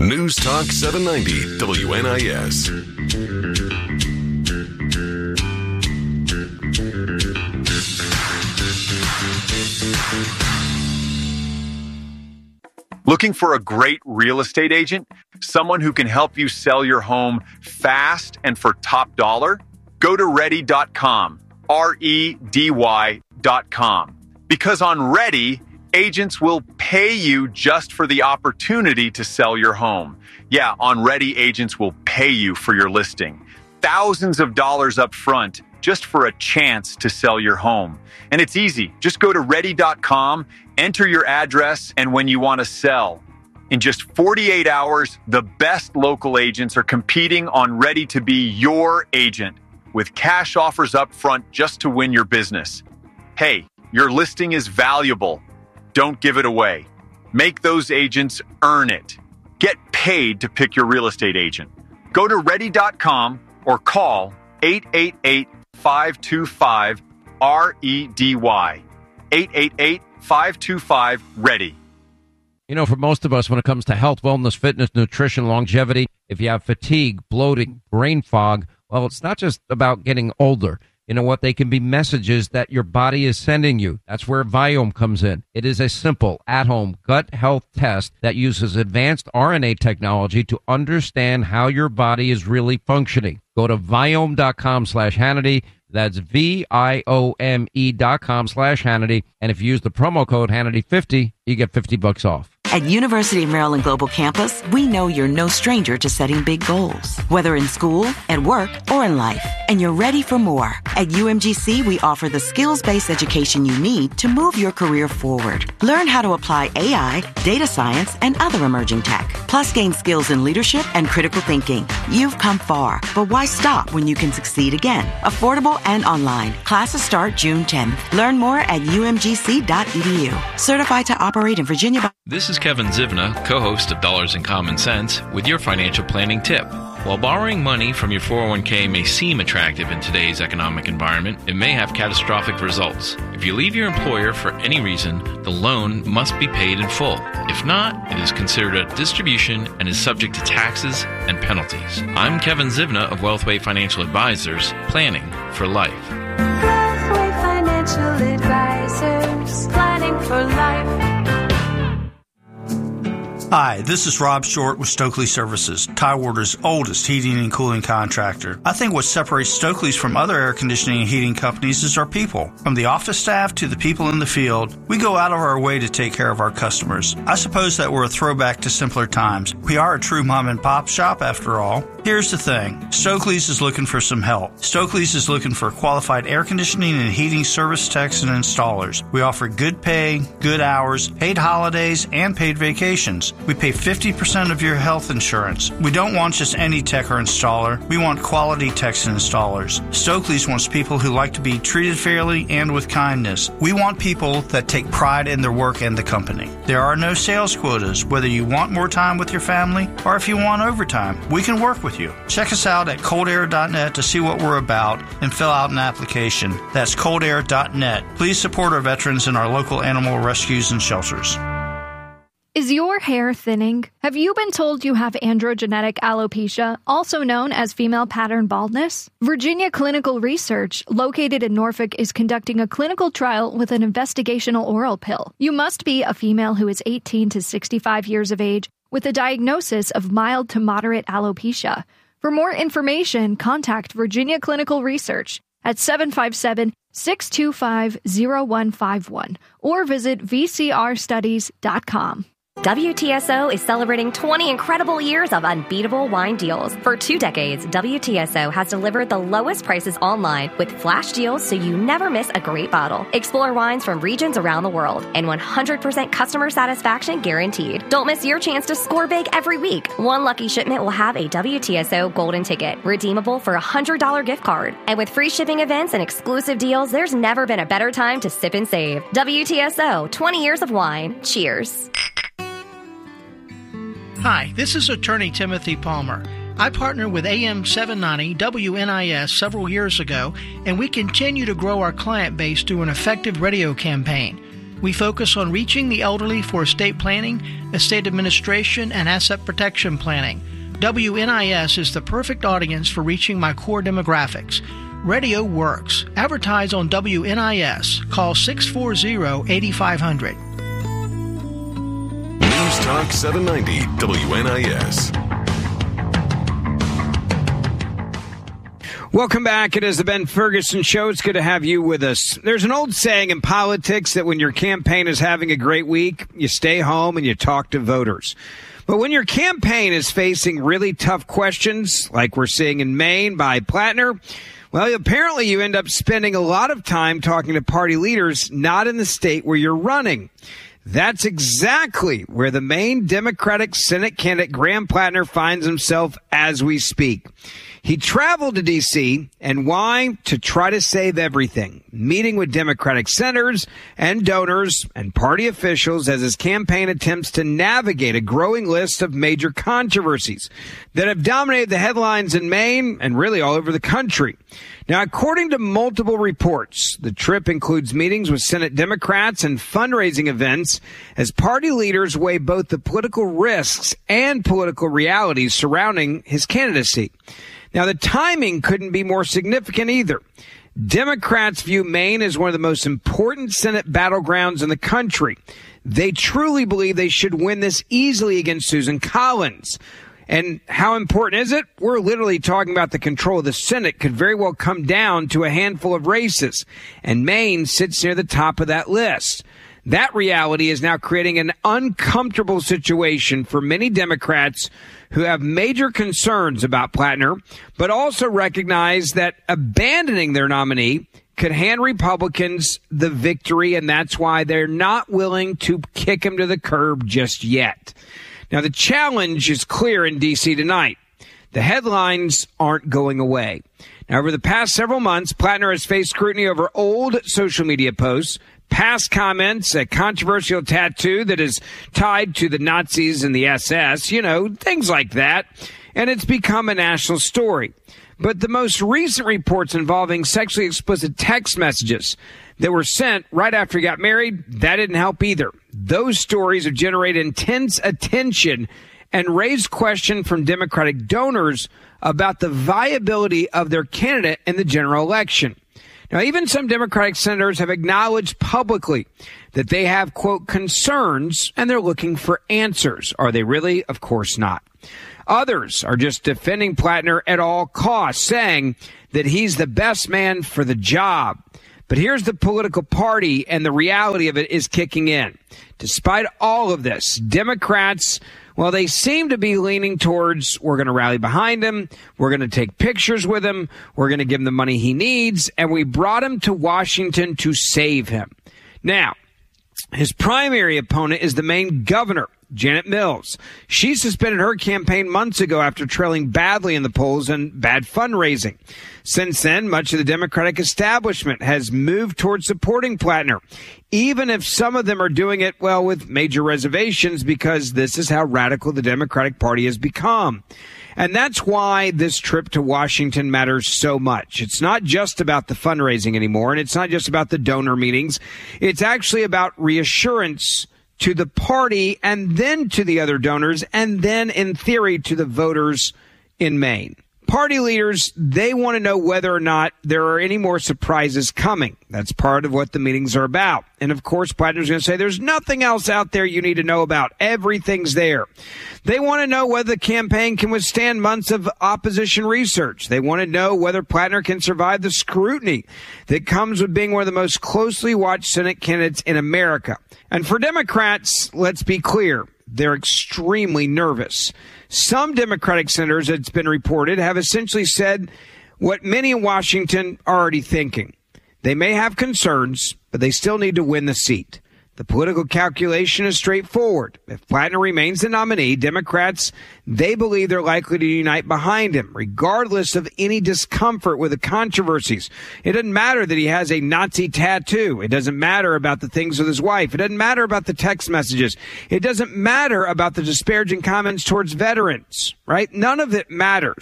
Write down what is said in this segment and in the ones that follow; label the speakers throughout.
Speaker 1: News Talk 790 WNIS.
Speaker 2: Looking for a great real estate agent? Someone who can help you sell your home fast and for top dollar? Go to Ready.com, REDY.com. Because on Ready, agents will pay you just for the opportunity to sell your home. Yeah, on Ready, agents will pay you for your listing. Thousands of dollars up front just for a chance to sell your home. And it's easy. Just go to Ready.com, enter your address, and when you want to sell. In just 48 hours, the best local agents are competing on Ready to be your agent with cash offers up front just to win your business. Hey, your listing is valuable. Don't give it away. Make those agents earn it. Get paid to pick your real estate agent. Go to Ready.com or call 888-525-REDY. 888-525-READY.
Speaker 3: You know, for most of us, when it comes to health, wellness, fitness, nutrition, longevity, if you have fatigue, bloating, brain fog, well, it's not just about getting older. You know what? They can be messages that your body is sending you. That's where Viome comes in. It is a simple, at-home gut health test that uses advanced RNA technology to understand how your body is really functioning. Go to Viome.com/Hannity. That's VIOME.com/Hannity. And if you use the promo code Hannity50, you get $50 off.
Speaker 4: At University of Maryland Global Campus, we know you're no stranger to setting big goals, whether in school, at work, or in life, and you're ready for more. At UMGC, we offer the skills-based education you need to move your career forward. Learn how to apply AI, data science, and other emerging tech, plus gain skills in leadership and critical thinking. You've come far, but why stop when you can succeed again? Affordable and online. Classes start June 10th. Learn more at umgc.edu. Certified to operate in Virginia.
Speaker 5: This is Kevin Zivna, co-host of Dollars and Common Sense, with your financial planning tip. While borrowing money from your 401k may seem attractive in today's economic environment, it may have catastrophic results. If you leave your employer for any reason, the loan must be paid in full. If not, it is considered a distribution and is subject to taxes and penalties. I'm Kevin Zivna of Wealthway Financial Advisors, planning for life.
Speaker 6: Wealthway Financial Advisors, planning for life.
Speaker 7: Hi, this is Rob Short with Stokely Services, Tidewater's oldest heating and cooling contractor. I think what separates Stokely's from other air conditioning and heating companies is our people. From the office staff to the people in the field, we go out of our way to take care of our customers. I suppose that we're a throwback to simpler times. We are a true mom and pop shop after all. Here's the thing. Stokely's is looking for some help. Stokely's is looking for qualified air conditioning and heating service techs and installers. We offer good pay, good hours, paid holidays, and paid vacations. We pay 50% of your health insurance. We don't want just any tech or installer. We want quality techs and installers. Stokely's wants people who like to be treated fairly and with kindness. We want people that take pride in their work and the company. There are no sales quotas, whether you want more time with your family or if you want overtime. We can work with you. Check us out at coldair.net to see what we're about and fill out an application. That's coldair.net. Please support our veterans and our local animal rescues and shelters.
Speaker 8: Is your hair thinning? Have you been told you have androgenetic alopecia, also known as female pattern baldness? Virginia Clinical Research, located in Norfolk, is conducting a clinical trial with an investigational oral pill. You must be a female who is 18 to 65 years of age with a diagnosis of mild to moderate alopecia. For more information, contact Virginia Clinical Research at 757-625-0151 or visit vcrstudies.com.
Speaker 9: WTSO is celebrating 20 incredible years of unbeatable wine deals. For 2 decades, WTSO has delivered the lowest prices online with flash deals so you never miss a great bottle. Explore wines from regions around the world and 100% customer satisfaction guaranteed. Don't miss your chance to score big every week. One lucky shipment will have a WTSO golden ticket, redeemable for a $100 gift card. And with free shipping events and exclusive deals, there's never been a better time to sip and save. WTSO, 20 years of wine. Cheers.
Speaker 10: Hi, this is attorney Timothy Palmer. I partnered with AM 790 WNIS several years ago, and we continue to grow our client base through an effective radio campaign. We focus on reaching the elderly for estate planning, estate administration, and asset protection planning. WNIS is the perfect audience for reaching my core demographics. Radio works. Advertise on WNIS. Call 640-8500.
Speaker 1: News Talk 790 WNIS.
Speaker 11: Welcome back. It is the Ben Ferguson Show. It's good to have you with us. There's an old saying in politics that when your campaign is having a great week, you stay home and you talk to voters. But when your campaign is facing really tough questions, like we're seeing in Maine by Plattner, well, apparently you end up spending a lot of time talking to party leaders not in the state where you're running. That's exactly where the Maine Democratic Senate candidate Graham Plattner finds himself as we speak. He traveled to D.C. and why? To try to save everything, meeting with Democratic senators and donors and party officials as his campaign attempts to navigate a growing list of major controversies that have dominated the headlines in Maine and really all over the country. Now, according to multiple reports, the trip includes meetings with Senate Democrats and fundraising events as party leaders weigh both the political risks and political realities surrounding his candidacy. Now, the timing couldn't be more significant either. Democrats view Maine as one of the most important Senate battlegrounds in the country. They truly believe they should win this easily against Susan Collins. And how important is it? We're literally talking about the control of the Senate could very well come down to a handful of races, and Maine sits near the top of that list. That reality is now creating an uncomfortable situation for many Democrats who have major concerns about Plattner, but also recognize that abandoning their nominee could hand Republicans the victory, and that's why they're not willing to kick him to the curb just yet. Now, the challenge is clear in D.C. tonight. The headlines aren't going away. Now, over the past several months, Plattner has faced scrutiny over old social media posts, past comments, a controversial tattoo that is tied to the Nazis and the SS, things like that. And it's become a national story. But the most recent reports involving sexually explicit text messages that were sent right after he got married, that didn't help either. Those stories have generated intense attention and raised question from Democratic donors about the viability of their candidate in the general election. Now, even some Democratic senators have acknowledged publicly that they have, quote, concerns, and they're looking for answers. Are they really? Of course not. Others are just defending Plattner at all costs, saying that he's the best man for the job. But here's the political party, and the reality of it is kicking in. Despite all of this, Democrats, well, they seem to be leaning towards, we're going to rally behind him, we're going to take pictures with him, we're going to give him the money he needs, and we brought him to Washington to save him. Now, his primary opponent is the Maine governor, Janet Mills. She suspended her campaign months ago after trailing badly in the polls and bad fundraising. Since then, much of the Democratic establishment has moved towards supporting Plattner, even if some of them are doing it, well, with major reservations, because this is how radical the Democratic Party has become. And that's why this trip to Washington matters so much. It's not just about the fundraising anymore, and it's not just about the donor meetings. It's actually about reassurance to the party and then to the other donors and then, in theory, to the voters in Maine. Party leaders, they want to know whether or not there are any more surprises coming. That's part of what the meetings are about. And, of course, Plattner's going to say there's nothing else out there you need to know about. Everything's there. They want to know whether the campaign can withstand months of opposition research. They want to know whether Plattner can survive the scrutiny that comes with being one of the most closely watched Senate candidates in America. And for Democrats, let's be clear, they're extremely nervous. Some Democratic senators, it's been reported, have essentially said what many in Washington are already thinking. They may have concerns, but they still need to win the seat. The political calculation is straightforward. If Plattner remains the nominee, Democrats, they believe they're likely to unite behind him, regardless of any discomfort with the controversies. It doesn't matter that he has a Nazi tattoo. It doesn't matter about the things with his wife. It doesn't matter about the text messages. It doesn't matter about the disparaging comments towards veterans, right? None of it matters.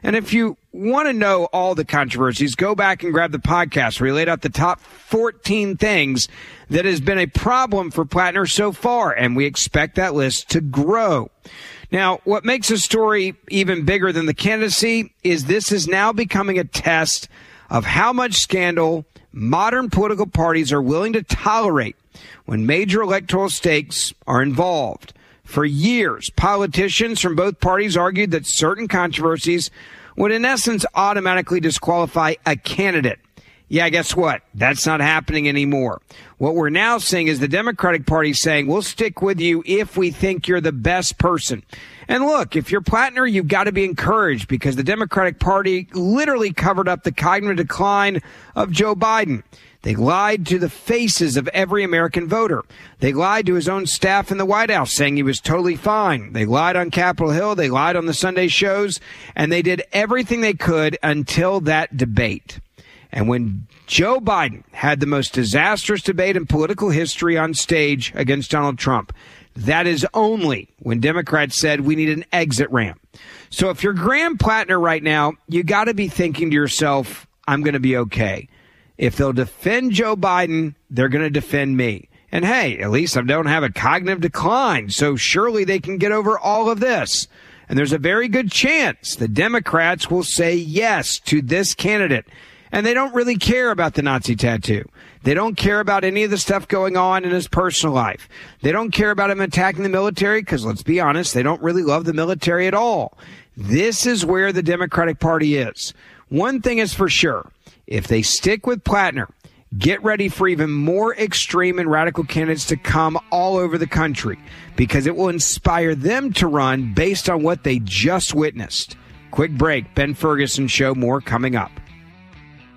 Speaker 11: And if you want to know all the controversies, go back and grab the podcast where we laid out the top 14 things that has been a problem for Plattner so far, and we expect that list to grow. Now, what makes the story even bigger than the candidacy is this is now becoming a test of how much scandal modern political parties are willing to tolerate when major electoral stakes are involved. For years, politicians from both parties argued that certain controversies would in essence automatically disqualify a candidate. Yeah, guess what? That's not happening anymore. What we're now seeing is the Democratic Party saying, we'll stick with you if we think you're the best person. And look, if you're Plattner, you've got to be encouraged because the Democratic Party literally covered up the cognitive decline of Joe Biden. They lied to the faces of every American voter. They lied to his own staff in the White House, saying he was totally fine. They lied on Capitol Hill. They lied on the Sunday shows. And they did everything they could until that debate. And when Joe Biden had the most disastrous debate in political history on stage against Donald Trump, that is only when Democrats said we need an exit ramp. So if you're Graham Plattner right now, you got to be thinking to yourself, I'm going to be okay. If they'll defend Joe Biden, they're going to defend me. And hey, at least I don't have a cognitive decline, so surely they can get over all of this. And there's a very good chance the Democrats will say yes to this candidate. And they don't really care about the Nazi tattoo. They don't care about any of the stuff going on in his personal life. They don't care about him attacking the military because, let's be honest, they don't really love the military at all. This is where the Democratic Party is. One thing is for sure. If they stick with Plattner, get ready for even more extreme and radical candidates to come all over the country because it will inspire them to run based on what they just witnessed. Quick break. Ben Ferguson Show. More coming up.